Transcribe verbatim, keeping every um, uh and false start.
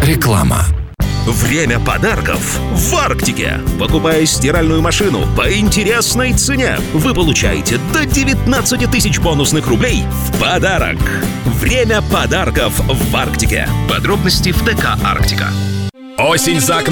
Реклама. Время подарков в Арктике. Покупая стиральную машину по интересной цене, вы получаете до девятнадцати тысяч бонусных рублей в подарок. Время подарков в Арктике. Подробности в ТК «Арктика». Осень за окном.